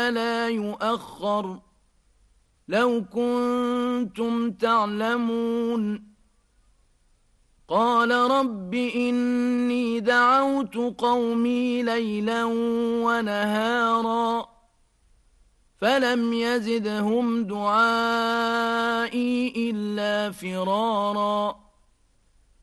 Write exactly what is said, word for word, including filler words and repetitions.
ولا يؤخر لو كنتم تعلمون قال رب إني دعوت قومي ليلا ونهارا فلم يزدهم دعائي إلا فرارا